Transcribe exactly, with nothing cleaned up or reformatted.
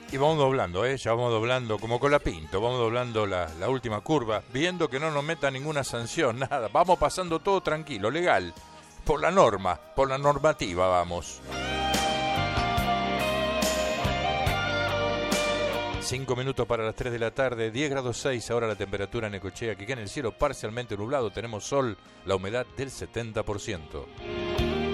Y vamos doblando, ¿eh? Ya vamos doblando, como con la Pinto, vamos doblando la, la última curva, viendo que no nos meta ninguna sanción, nada. Vamos pasando todo tranquilo, legal, por la norma, por la normativa vamos. Cinco minutos para las tres de la tarde, diez grados seis ahora la temperatura en Necochea, que queda en el cielo parcialmente nublado, tenemos sol, la humedad del setenta por ciento.